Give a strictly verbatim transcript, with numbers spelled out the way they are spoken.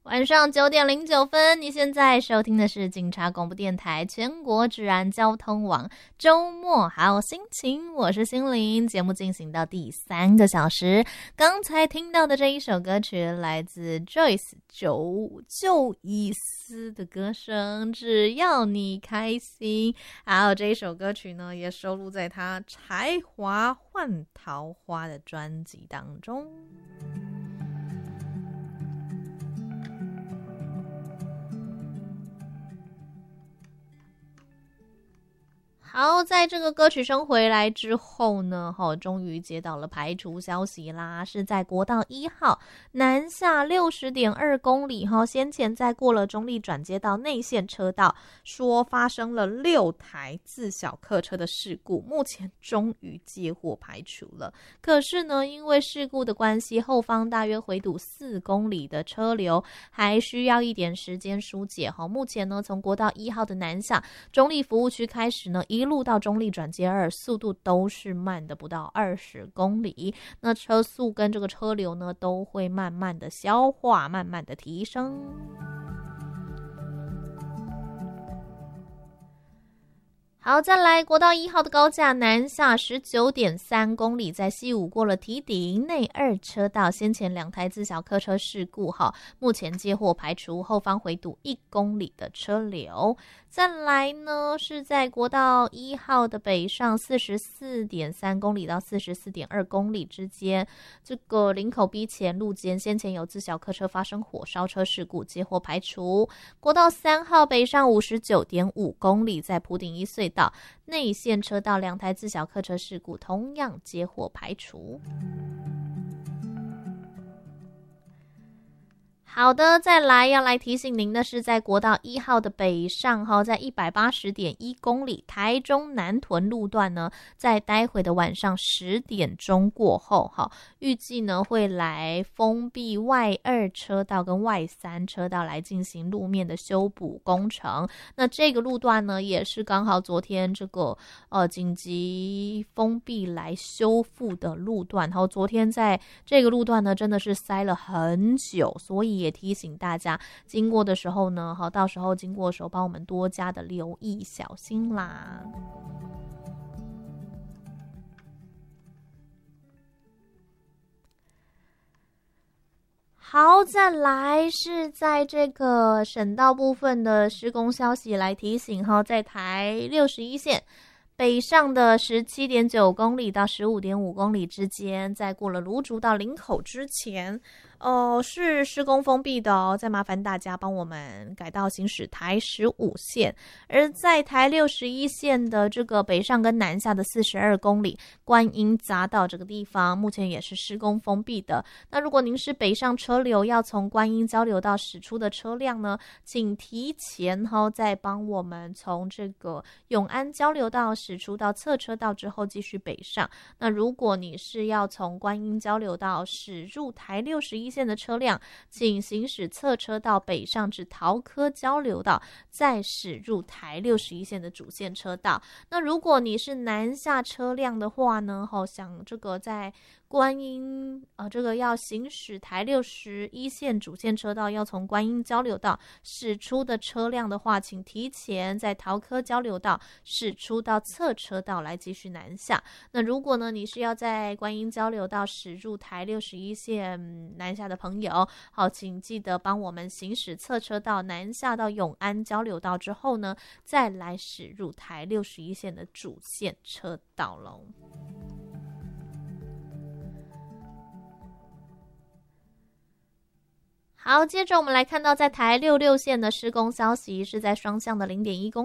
晚上九点零九分，你现在收听的是警察广播电台全国治安交通网周末好心情，我是心灵。节目进行到第三个小时，刚才听到的这一首歌曲来自 Joyce 九就一丝的歌声，只要你开心。还有这一首歌曲呢，也收录在他才华换桃花的专辑当中。好，在这个歌曲声回来之后呢，哦，终于接到了排除消息啦，是在国道一号南下 六十点二 公里，先前在过了中立转接到内线车道，说发生了六台自小客车的事故，目前终于接获排除了。可是呢，因为事故的关系，后方大约回堵四公里的车流，还需要一点时间疏解。目前呢，从国道一号的南下中立服务区开始呢，一路到中立转接二，速度都是慢的，不到二十公里。那车速跟这个车流呢，都会慢慢的消化，慢慢的提升。好，再来国道一号的高架南下 十九点三 公里，在西武过了堤顶内二车道，先前两台自小客车事故哈，目前接获排除，后方回堵一公里的车流。再来呢，是在国道一号的北上 四十四点三 公里到 四十四点二 公里之间，这个林口 B 前路间先前有自小客车发生火烧车事故，接获排除。国道三号北上 五十九点五 公里，在埔顶一隧道内线车道两台自小客车事故同样接获排除。好的，再来要来提醒您的是，在国道一号的北上哈，在 一百八十点一 公里台中南屯路段呢，在待会的晚上十点钟过后哈，预计呢会来封闭外二车道跟外三车道来进行路面的修补工程。那这个路段呢，也是刚好昨天这个呃紧急封闭来修复的路段，然后昨天在这个路段呢，真的是塞了很久，所以也提醒大家经过的时候呢，好，到时候经过的时候帮我们多加的留意小心啦。好，再来是在这个省道部分的施工消息来提醒哈，在台六十一线北上的 十七点九 公里到 十五点五 公里之间，在过了芦竹到林口之前哦，是施工封闭的哦，再麻烦大家帮我们改道行驶台十五线。而在台六十一线的这个北上跟南下的四十二公里观音匝道这个地方，目前也是施工封闭的。那如果您是北上车流要从观音交流道驶出的车辆呢，请提前哈、哦、再帮我们从这个永安交流道驶出到侧车道之后继续北上。那如果你是要从观音交流道驶入台六十一线的车辆，请行驶侧车道北上至桃科交流道，再驶入台六十一线的主线车道。那如果你是南下车辆的话呢，好想这个在观音呃，这个要行驶台六十一线主线车道，要从观音交流道驶出的车辆的话，请提前在桃科交流道驶出到侧车道来继续南下。那如果呢，你是要在观音交流道驶入台六十一线南下的朋友，好，请记得帮我们行驶侧车道南下到永安交流道之后呢，再来驶入台六十一线的主线车道咯。好，接着我们来看到在台六六线的施工消息，是在双向的 零点一公